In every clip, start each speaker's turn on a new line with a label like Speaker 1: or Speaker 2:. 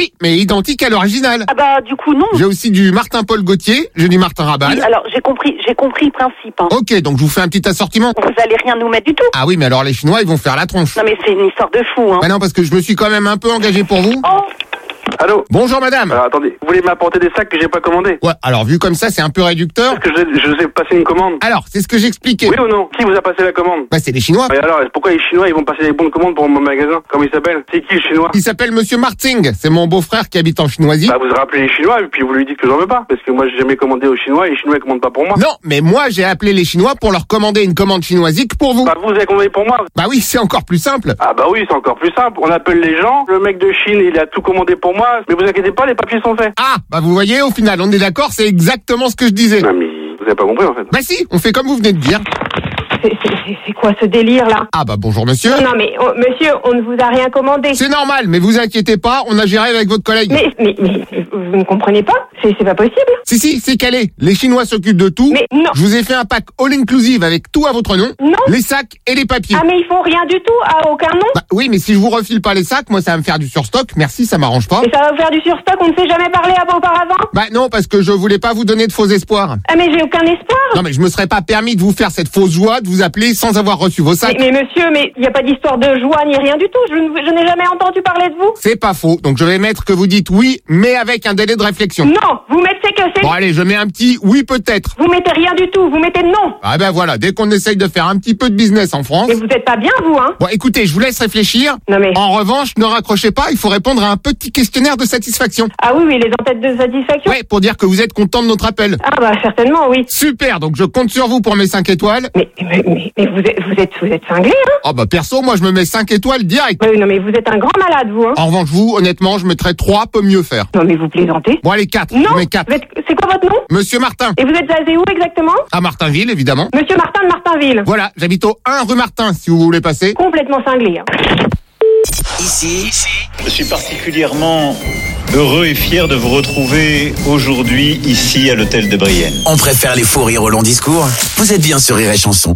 Speaker 1: Oui, mais identique à l'original.
Speaker 2: Ah bah du coup non.
Speaker 1: J'ai aussi du Martin-Paul Gaultier, j'ai du Martin Rabal.
Speaker 2: Oui, alors j'ai compris le principe. Hein.
Speaker 1: Ok, donc je vous fais un petit assortiment.
Speaker 2: Vous allez rien nous mettre du tout.
Speaker 1: Ah oui, mais alors les Chinois, ils vont faire la tronche.
Speaker 2: Non mais c'est une histoire de fou. Hein.
Speaker 1: Bah non, parce que je me suis quand même un peu engagé pour vous.
Speaker 2: Oh.
Speaker 3: Allô?
Speaker 1: Bonjour madame.
Speaker 3: Alors attendez, vous voulez m'apporter des sacs que j'ai pas commandés?
Speaker 1: Ouais, alors vu comme ça, c'est un peu réducteur.
Speaker 3: Est-ce que je vous ai passé une commande?
Speaker 1: Alors, c'est ce que j'expliquais.
Speaker 3: Oui ou non? Qui vous a passé la commande?
Speaker 1: Bah c'est les Chinois.
Speaker 3: Et alors, pourquoi les Chinois ils vont passer des bons de commande pour mon magasin? Comment il s'appelle? C'est qui le Chinois?
Speaker 1: Il s'appelle Monsieur Marting, c'est mon beau-frère qui habite en Chinoisie.
Speaker 3: Bah vous rappelez les Chinois et puis vous lui dites que j'en veux pas. Parce que moi j'ai jamais commandé aux Chinois et les Chinois ils commandent pas pour moi.
Speaker 1: Non, mais moi j'ai appelé les Chinois pour leur commander une commande chinoisique pour vous.
Speaker 3: Bah vous avez commandé pour moi.
Speaker 1: Bah oui, c'est encore plus simple.
Speaker 3: Ah bah oui, c'est encore plus simple. On appelle les gens, le mec de Chine il a tout commandé pour moi. Mais vous inquiétez pas, les papiers sont faits.
Speaker 1: Ah, bah vous voyez, au final, on est d'accord, c'est exactement ce que je disais.
Speaker 3: Non mais vous avez pas compris en fait.
Speaker 1: Bah si, on fait comme vous venez de dire.
Speaker 4: C'est quoi ce délire là?
Speaker 1: Ah bah bonjour monsieur.
Speaker 4: Non mais monsieur, on ne vous a rien commandé.
Speaker 1: C'est normal, mais vous inquiétez pas, on a géré avec votre collègue.
Speaker 4: Mais vous ne comprenez pas? C'est pas possible.
Speaker 1: Si, c'est calé. Les Chinois s'occupent de tout.
Speaker 4: Mais non.
Speaker 1: Je vous ai fait un pack all-inclusive avec tout à votre nom.
Speaker 4: Non.
Speaker 1: Les sacs et les papiers.
Speaker 4: Ah mais ils font rien du tout, à aucun nom.
Speaker 1: Bah oui, mais si je vous refile pas les sacs, moi ça va me faire du surstock. Merci, ça m'arrange pas.
Speaker 4: Et ça va vous faire du surstock, on ne s'est jamais parlé auparavant.
Speaker 1: Bah non, parce que je voulais pas vous donner de faux espoirs.
Speaker 4: Ah mais j'ai aucun espoir.
Speaker 1: Non mais je me serais pas permis de vous faire cette fausse joie de vous appeler sans avoir reçu vos sacs.
Speaker 4: Mais monsieur, mais il n'y a pas d'histoire de joie ni rien du tout. Je n'ai jamais entendu parler de vous.
Speaker 1: C'est pas faux. Donc je vais mettre que vous dites oui, mais avec un délai de réflexion.
Speaker 4: Non, vous mettez que c'est...
Speaker 1: Bon allez, je mets un petit oui peut-être.
Speaker 4: Vous mettez rien du tout, vous mettez non.
Speaker 1: Ah ben voilà, dès qu'on essaye de faire un petit peu de business en France.
Speaker 4: Mais vous êtes pas bien, vous, hein.
Speaker 1: Bon écoutez, je vous laisse réfléchir.
Speaker 4: Non mais...
Speaker 1: En revanche, ne raccrochez pas, il faut répondre à un petit questionnaire de satisfaction.
Speaker 4: Ah oui, les entêtes de satisfaction.
Speaker 1: Ouais, pour dire que vous êtes content de notre appel.
Speaker 4: Ah bah certainement, oui.
Speaker 1: Super, donc je compte sur vous pour mes 5 étoiles.
Speaker 4: Mais vous êtes cinglé, hein.
Speaker 1: Oh bah perso, moi je me mets 5 étoiles direct.
Speaker 4: Oui, non mais vous êtes un grand malade, vous, hein.
Speaker 1: En revanche, vous, honnêtement, je mettrais 3, peut mieux faire.
Speaker 4: Non mais vous plaisantez.
Speaker 1: Bon allez, 4,
Speaker 4: Non,
Speaker 1: je mets 4.
Speaker 4: c'est quoi votre nom?
Speaker 1: Monsieur Martin.
Speaker 4: Et vous êtes basé où exactement?
Speaker 1: À Martinville, évidemment.
Speaker 4: Monsieur Martin de Martinville.
Speaker 1: Voilà, j'habite au 1 rue Martin, si vous voulez passer.
Speaker 4: Complètement cinglé, hein.
Speaker 5: Ici, je suis particulièrement heureux et fier de vous retrouver aujourd'hui ici à l'hôtel de Brienne.
Speaker 6: On préfère les faux rires au long discours. Vous êtes bien sur Rire et Chanson.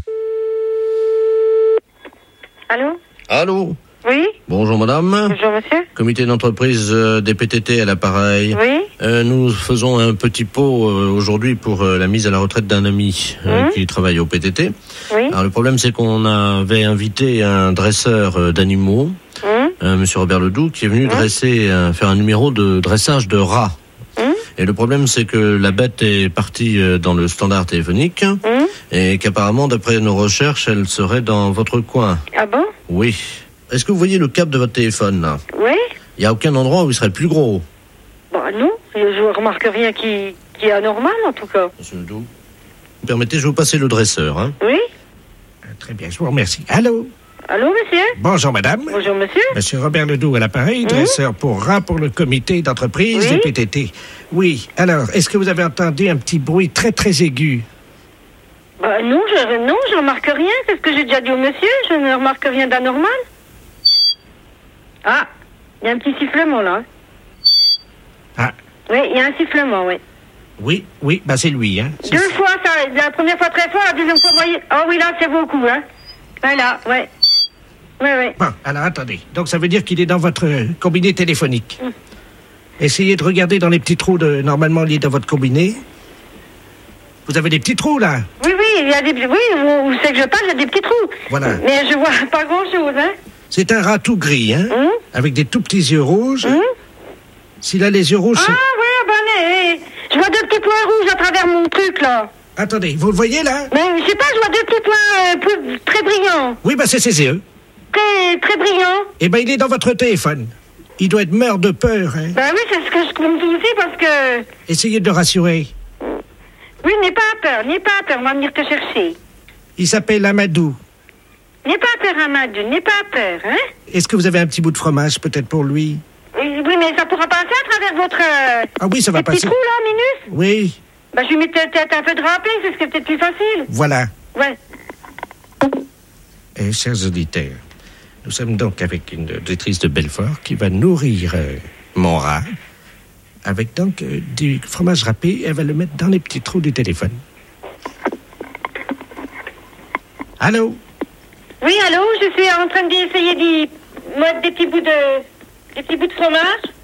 Speaker 7: Allô?
Speaker 8: Allô?
Speaker 7: Oui?
Speaker 8: Bonjour madame.
Speaker 7: Bonjour monsieur.
Speaker 8: Comité d'entreprise des PTT à l'appareil.
Speaker 7: Oui?
Speaker 8: Nous faisons un petit pot aujourd'hui pour la mise à la retraite d'un ami qui travaille au PTT.
Speaker 7: Oui?
Speaker 8: Alors le problème c'est qu'on avait invité un dresseur d'animaux, monsieur Robert Ledoux, qui est venu faire un numéro de dressage de rats. Et le problème c'est que la bête est partie dans le standard téléphonique et qu'apparemment d'après nos recherches elle serait dans votre coin.
Speaker 7: Ah bon?
Speaker 8: Oui. Est-ce que vous voyez le cap de votre téléphone là?
Speaker 7: Oui?
Speaker 8: Il n'y a aucun endroit où il serait plus gros.
Speaker 7: Bah non, je remarque rien qui est anormal en tout cas.
Speaker 8: Monsieur Ledoux, vous permettez, je vais vous passer le dresseur. Hein.
Speaker 7: Oui?
Speaker 9: Très bien, je vous remercie. Allô?
Speaker 7: Allô monsieur?
Speaker 9: Bonjour madame.
Speaker 7: Bonjour monsieur.
Speaker 9: Monsieur Robert Ledoux à l'appareil, dresseur pour rats pour le comité d'entreprise des PTT. Oui, alors, est-ce que vous avez entendu un petit bruit très très aigu?
Speaker 7: Bah non, je remarque rien. C'est ce que j'ai déjà dit au monsieur. Je ne remarque rien d'anormal. Ah, il y a un petit sifflement là.
Speaker 9: Ah.
Speaker 7: Oui, il y a un sifflement, oui.
Speaker 9: Oui, bah c'est lui, hein.
Speaker 7: Deux fois, ça, la première fois très fort, la deuxième fois moyen. Oh oui, là, c'est beaucoup, hein. Voilà, ouais. Oui.
Speaker 9: Bon, alors attendez. Donc ça veut dire qu'il est dans votre combiné téléphonique. Essayez de regarder dans les petits trous normalement liés dans votre combiné. Vous avez des petits trous, là?
Speaker 7: Oui, il y a des... Oui, vous savez que je parle, il y a des petits trous.
Speaker 9: Voilà.
Speaker 7: Mais je vois pas grand-chose, hein.
Speaker 9: C'est un rat tout gris, hein, avec des tout petits yeux rouges. S'il a les yeux rouges...
Speaker 7: Ah, ouais, je vois deux petits points rouges à travers mon truc, là.
Speaker 9: Attendez, vous le voyez, là?
Speaker 7: Mais je sais pas, je vois deux petits points très brillants.
Speaker 9: Oui, bah c'est ses yeux.
Speaker 7: Très brillants.
Speaker 9: Eh ben, il est dans votre téléphone. Il doit être mort de peur, hein.
Speaker 7: Ben oui, c'est ce que je compte aussi, parce que...
Speaker 9: Essayez de le rassurer.
Speaker 7: Oui, n'aie pas peur, on va venir te chercher.
Speaker 9: Il s'appelle Amadou.
Speaker 7: N'aie pas peur, Amadou, n'aie pas peur, hein.
Speaker 9: Est-ce que vous avez un petit bout de fromage, peut-être, pour lui?
Speaker 7: Oui, mais ça pourra passer à travers votre...
Speaker 9: Ah oui, ça va passer.
Speaker 7: Petit trou, là, minus?
Speaker 9: Oui.
Speaker 7: Ben, je lui mets peut-être un peu de râpé, c'est ce qui est peut-être plus facile.
Speaker 9: Voilà.
Speaker 7: Ouais.
Speaker 9: Chers auditeurs, nous sommes donc avec une auditrice de Belfort qui va nourrir mon rat avec donc du fromage râpé. Elle va le mettre dans les petits trous du téléphone. Allô?
Speaker 7: Oui, allô, je suis en train d'essayer d'y mettre des petits bouts de fromage.